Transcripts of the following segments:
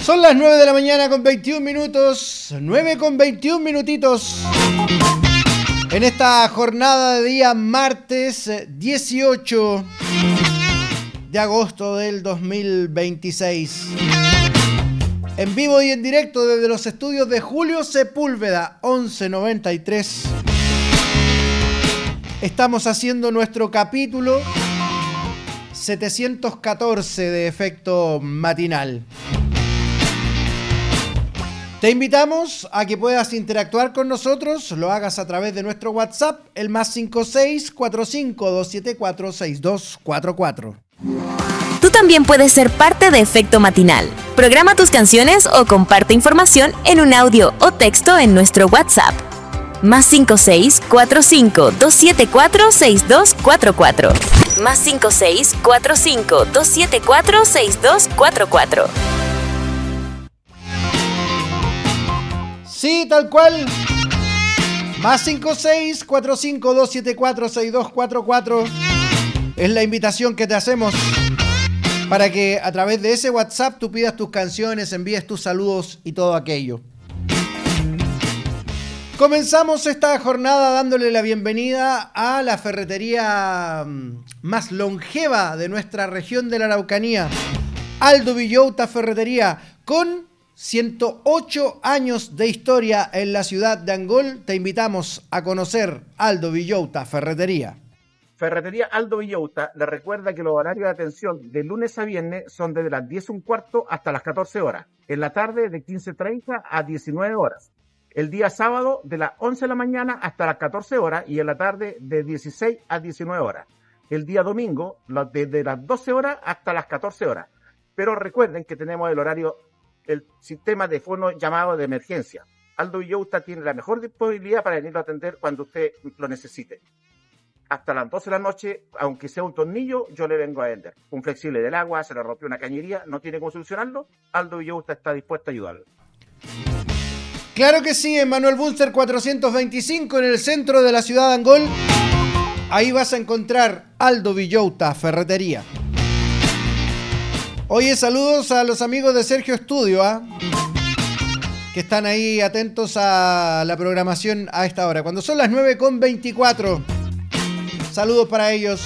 Son las 9 de la mañana con 21 minutos, 9 con 21 minutitos. En esta jornada de día martes 18 de agosto del 2026. En vivo y en directo desde los estudios de Julio Sepúlveda 1193. Estamos haciendo nuestro capítulo 714 de Efecto Matinal. Te invitamos a que puedas interactuar con nosotros, lo hagas a través de nuestro WhatsApp, el +56 45 274 6244. Tú también puedes ser parte de Efecto Matinal. Programa tus canciones o comparte información en un audio o texto en nuestro WhatsApp. +56 45 274 6244. +56 45 274 6244. Sí, tal cual. +56 45 274 6244 es la invitación que te hacemos para que a través de ese WhatsApp tú pidas tus canciones, envíes tus saludos y todo aquello. Comenzamos esta jornada dándole la bienvenida a la ferretería más longeva de nuestra región de la Araucanía, Aldo Villota Ferretería, con 108 años de historia en la ciudad de Angol. Te invitamos a conocer Aldo Villota Ferretería. Ferretería Aldo Villota le recuerda que los horarios de atención de lunes a viernes son desde las 10:15 hasta las 14 horas. En la tarde de 15:30 a 19 horas. El día sábado de las 11 de la mañana hasta las 14 horas y en la tarde de 16 a 19 horas. El día domingo desde las 12 horas hasta las 14 horas. Pero recuerden que tenemos el sistema de fono llamado de emergencia. Aldo Villota tiene la mejor disponibilidad para venirlo a atender cuando usted lo necesite. Hasta las 12 de la noche, aunque sea un tornillo, yo le vengo a vender. Un flexible del agua, se le rompió una cañería, no tiene cómo solucionarlo, Aldo Villota está dispuesto a ayudarlo. Claro que sí, en Manuel Bunster 425, en el centro de la ciudad de Angol. Ahí vas a encontrar Aldo Villota Ferretería. Oye, saludos a los amigos de Sergio Estudio, que están ahí atentos a la programación a esta hora. Cuando son las 9:24, saludos para ellos.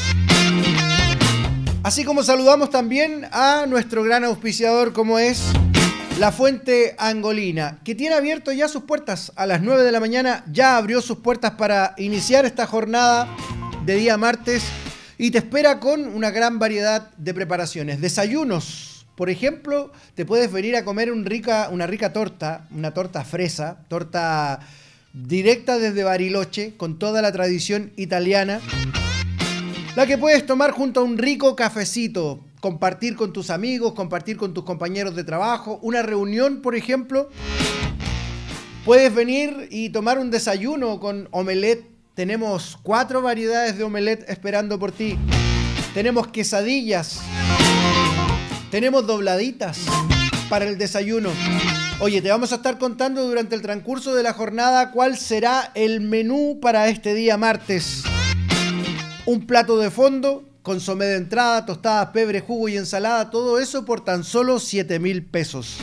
Así como saludamos también a nuestro gran auspiciador como es La Fuente Angolina, que tiene abierto ya sus puertas a las 9 de la mañana. Ya abrió sus puertas para iniciar esta jornada de día martes. Y te espera con una gran variedad de preparaciones. Desayunos, por ejemplo, te puedes venir a comer una rica torta, una torta fresa, torta directa desde Bariloche, con toda la tradición italiana. La que puedes tomar junto a un rico cafecito, compartir con tus amigos, compartir con tus compañeros de trabajo. Una reunión, por ejemplo, puedes venir y tomar un desayuno con omelette. Tenemos 4 variedades de omelette esperando por ti. Tenemos quesadillas. Tenemos dobladitas para el desayuno. Oye, te vamos a estar contando durante el transcurso de la jornada cuál será el menú para este día martes. Un plato de fondo, consomé de entrada, tostadas, pebre, jugo y ensalada. Todo eso por tan solo 7.000 pesos.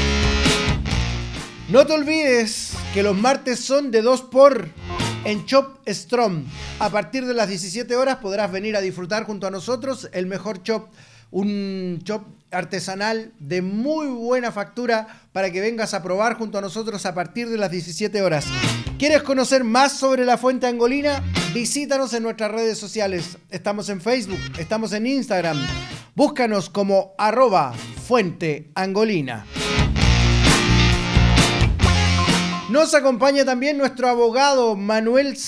No te olvides que los martes son de 2x en Chop Strom. A partir de las 17 horas podrás venir a disfrutar junto a nosotros el mejor chop, un chop artesanal de muy buena factura para que vengas a probar junto a nosotros a partir de las 17 horas. ¿Quieres conocer más sobre La Fuente Angolina? Visítanos en nuestras redes sociales. Estamos en Facebook, estamos en Instagram. Búscanos como @fuenteangolina. Nos acompaña también nuestro abogado Manuel